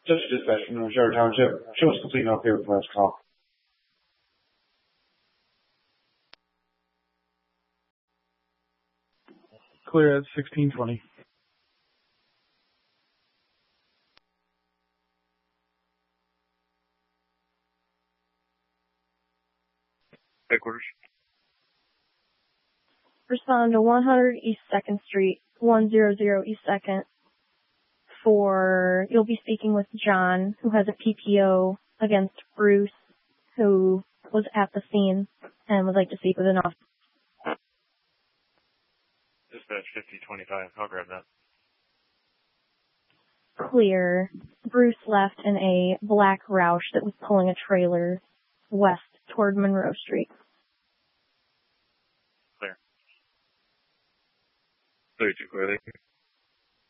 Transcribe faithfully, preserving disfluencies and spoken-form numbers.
Just dispatch from Sheridan Township. Show us complete and okay with last call. Clear at sixteen twenty. Headquarters. Respond to one hundred East second Street, one hundred East second. For, you'll be speaking with John, who has a P P O against Bruce, who was at the scene and would like to speak with an officer. Dispatch fifty twenty-five. I'll grab that. Clear. Bruce left in a black Roush that was pulling a trailer west toward Monroe Street. Clear. thirty-two clear.